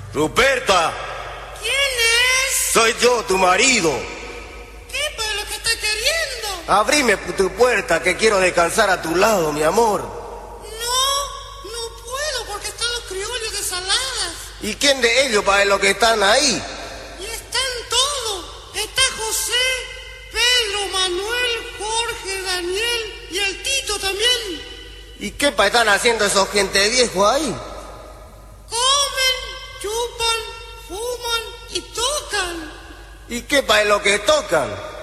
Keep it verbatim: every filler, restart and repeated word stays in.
Ruperta. ¿Quién es? Soy yo, tu marido. ¿Qué es lo que está queriendo? Abrime tu puerta, que quiero descansar a tu lado, mi amor. No, no puedo porque están los criollos de Saladas. ¿Y quién de ellos para los que están ahí? Y están todos. Está José, Pedro, Manuel, Jorge, Daniel y el Tito también. ¿Y qué pa están haciendo esos gente viejos ahí? Comen, chupan, fuman y tocan. ¿Y qué pa es lo que tocan?